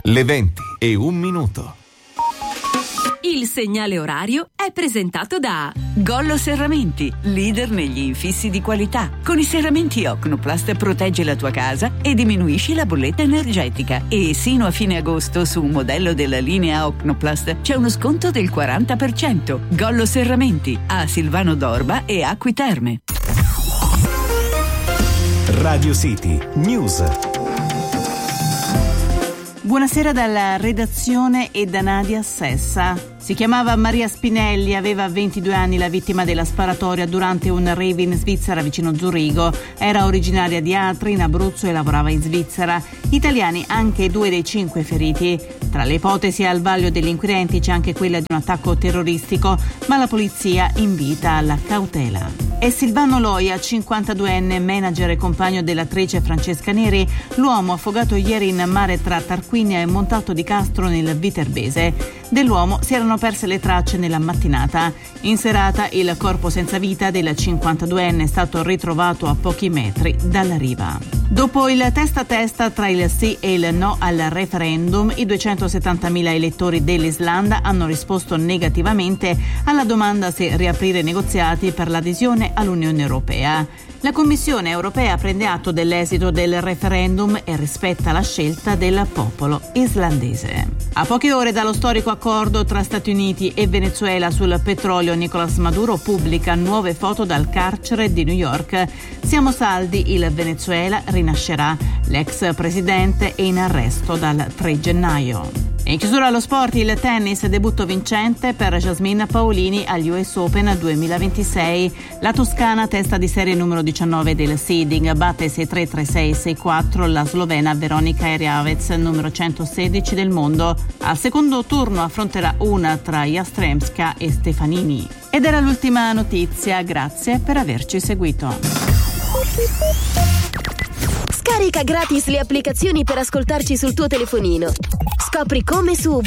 Le 20:01. Il segnale orario è presentato da Gollo Serramenti, leader negli infissi di qualità. Con i serramenti Ocnoplast proteggi la tua casa e diminuisci la bolletta energetica. E sino a fine agosto su un modello della linea Ocnoplast c'è uno sconto del 40%. Gollo Serramenti a Silvano d'Orba e Acqui Terme. Radio City News. Buonasera dalla redazione e da Nadia Sessa. Si chiamava Maria Spinelli, aveva 22 anni, la vittima della sparatoria durante un rave in Svizzera vicino Zurigo. Era originaria di Atri, in Abruzzo, e lavorava in Svizzera. Italiani anche 2 dei 5 feriti. Tra le ipotesi al vaglio degli inquirenti c'è anche quella di un attacco terroristico, ma la polizia invita alla cautela. È Silvano Loia, 52enne, manager e compagno dell'attrice Francesca Neri, l'uomo affogato ieri in mare tra Tarquinia e Montalto di Castro nel Viterbese. Dell'uomo si erano perse le tracce nella mattinata. In serata il corpo senza vita del 52enne è stato ritrovato a pochi metri dalla riva. Dopo il testa a testa tra il sì e il no al referendum, i 270.000 elettori dell'Islanda hanno risposto negativamente alla domanda se riaprire negoziati per l'adesione all'Unione Europea. La Commissione europea prende atto dell'esito del referendum e rispetta la scelta del popolo islandese. A poche ore dallo storico accordo tra Stati Uniti e Venezuela sul petrolio, Nicolás Maduro pubblica nuove foto dal carcere di New York. Siamo saldi, il Venezuela rinascerà. L'ex presidente è in arresto dal 3 gennaio. In chiusura allo sport, il tennis, debutto vincente per Jasmine Paolini agli US Open 2026. La toscana, testa di serie numero 19 del seeding, batte 6-3, 3-6, 6-4 la slovena Veronika Erjavec, numero 116 del mondo. Al secondo turno affronterà una tra Jastremska e Stefanini. Ed era l'ultima notizia, grazie per averci seguito. Scarica gratis le applicazioni per ascoltarci sul tuo telefonino. Scopri come su